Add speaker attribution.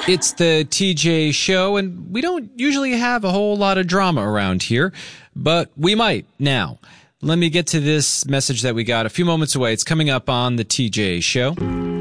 Speaker 1: It's the TJ Show, and we don't usually have a whole lot of drama around here, but we might now. Let me get to this message that we got a few moments away. It's coming up on the TJ Show.